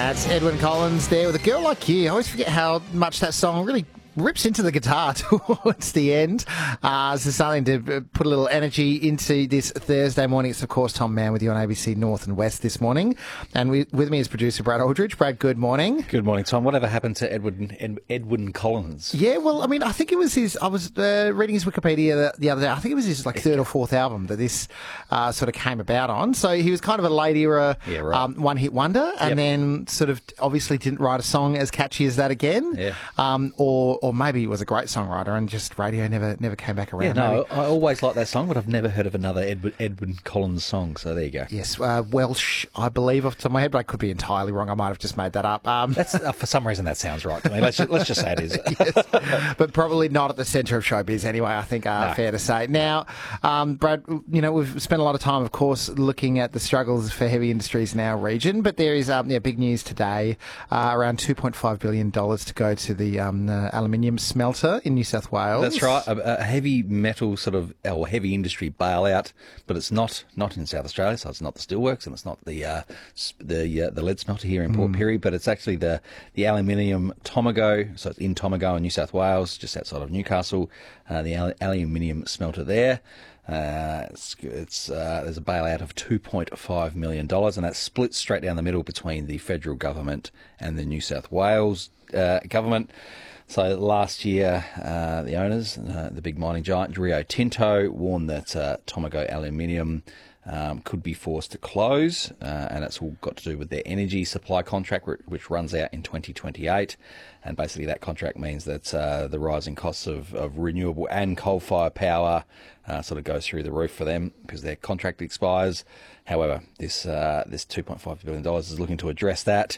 That's Edwyn Collins there with A Girl Like You. I always forget how much that song really rips into the guitar towards the end. So something to put a little energy into this Thursday morning. It's, of course, Tom Mann with you on ABC North and West this morning. And with me is producer Brad Aldridge. Brad, good morning. Good morning, Tom. Whatever happened to Edwyn Collins? Yeah, well, I mean, I think it was his... I was reading his Wikipedia the other day. I think it was his third or fourth album that this sort of came about on. So he was kind of a late era one-hit wonder, and then sort of obviously didn't write a song as catchy as that again. Yeah. Or maybe he was a great songwriter and just radio never came back around. Yeah, no, I always liked that song, but I've never heard of another Edwyn Collins song, so there you go. Yes, Welsh, I believe, off the top of my head, but I could be entirely wrong. I might have just made that up. That's for some reason that sounds right to me. Let's just say it is. Yes, but probably not at the centre of showbiz anyway, I think, fair to say. Now, Brad, we've spent a lot of time, of course, looking at the struggles for heavy industries in our region, but there is big news today, around $2.5 billion to go to the aluminium smelter in New South Wales. That's right, a heavy metal sort of, or heavy industry bailout, but it's not in South Australia, so it's not the steelworks and it's not the lead smelter here in Port Pirie, but it's actually the aluminium Tomago, so it's in Tomago in New South Wales, just outside of Newcastle, the aluminium smelter there. There's a bailout of $2.5 million, and that's split straight down the middle between the federal government and the New South Wales government. So last year, the owners, the big mining giant Rio Tinto, warned that Tomago Aluminium could be forced to close, and it's all got to do with their energy supply contract, which runs out in 2028. And basically that contract means that the rising costs of renewable and coal-fired power sort of goes through the roof for them because their contract expires. However, this $2.5 billion is looking to address that.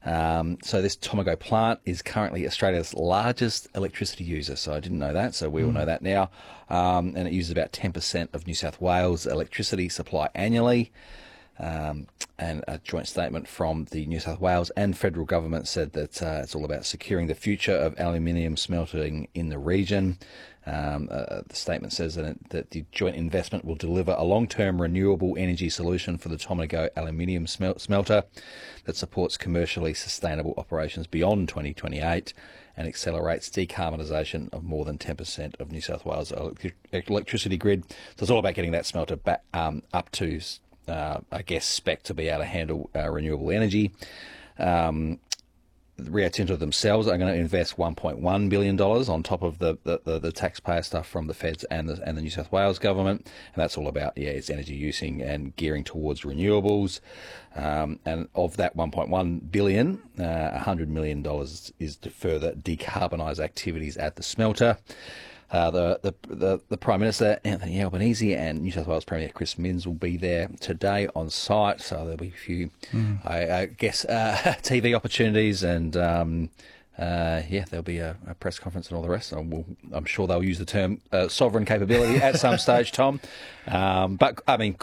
So this Tomago plant is currently Australia's largest electricity user. So I didn't know that, so we all know that now. And it uses about 10% of New South Wales' electricity supply annually. And a joint statement from the New South Wales and federal government said that it's all about securing the future of aluminium smelting in the region. The statement says that the joint investment will deliver a long-term renewable energy solution for the Tomago aluminium smelter that supports commercially sustainable operations beyond 2028 and accelerates decarbonisation of more than 10% of New South Wales' electricity grid. So it's all about getting that smelter back up to spec to be able to handle renewable energy. Rio Tinto themselves are going to invest $1.1 billion on top of the taxpayer stuff from the feds and the New South Wales government, and that's all about its energy using and gearing towards renewables. And of that $1.1 billion, $100 million is to further decarbonise activities at the smelter. The Prime Minister, Anthony Albanese, and New South Wales Premier Chris Minns will be there today on site, so there'll be a few, I guess, TV opportunities, and there'll be a press conference and all the rest. I'm sure they'll use the term sovereign capability at some stage, Tom. But, I mean,